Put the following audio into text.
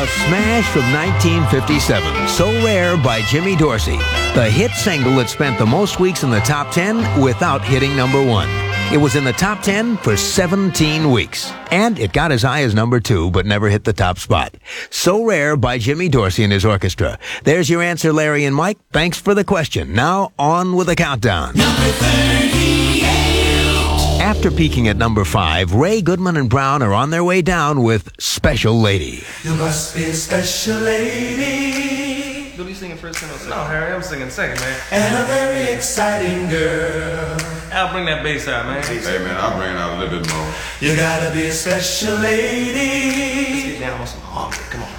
A smash from 1957, So Rare by Jimmy Dorsey. The hit single that spent the most weeks in the top 10 without hitting number 1. It was in the top 10 for 17 weeks. And it got as high as number 2, but never hit the top spot. So Rare by Jimmy Dorsey and his orchestra. There's your answer, Larry and Mike. Thanks for the question. Now, on with the countdown. Number 38. After peaking at number 5, Ray Goodman and Brown are on their way down with Special Lady. You must be a special lady. You'll be singing first and No, Harry, I'm singing second, man. And a very exciting girl. I'll bring that bass out, man. Hey, man, I'll bring it out a little bit more. You gotta be a special lady. Get down on some harmony. Come on.